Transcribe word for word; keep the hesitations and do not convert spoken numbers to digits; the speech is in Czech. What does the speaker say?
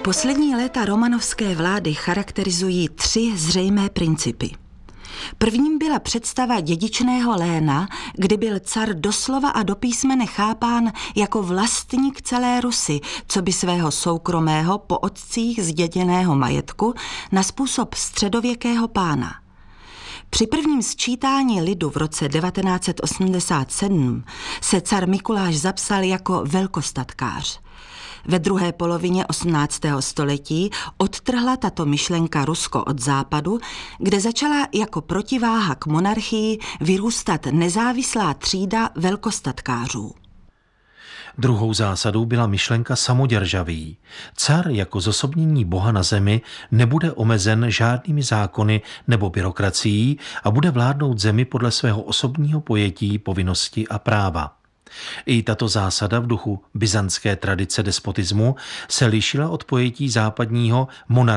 Poslední léta romanovské vlády charakterizují tři zřejmé principy. Prvním byla představa dědičného léna, kdy byl car doslova a do písmene chápán jako vlastník celé Rusy, co by svého soukromého po otcích zděděného majetku na způsob středověkého pána. Při prvním sčítání lidu v roce devatenáct set osmdesát sedm se car Mikuláš zapsal jako velkostatkář. Ve druhé polovině osmnáctého století odtrhla tato myšlenka Rusko od západu, kde začala jako protiváha k monarchii vyrůstat nezávislá třída velkostatkářů. Druhou zásadou byla myšlenka samoděržaví. Car jako zosobnění boha na zemi nebude omezen žádnými zákony nebo byrokracií a bude vládnout zemi podle svého osobního pojetí, povinnosti a práva. I tato zásada v duchu byzantské tradice despotismu se lišila od pojetí západního monarchického